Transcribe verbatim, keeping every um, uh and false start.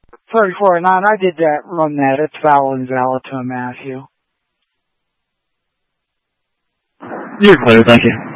thirty-four and nine, I did that, run that. It's valid and valid to a Matthew. You're clear, thank you.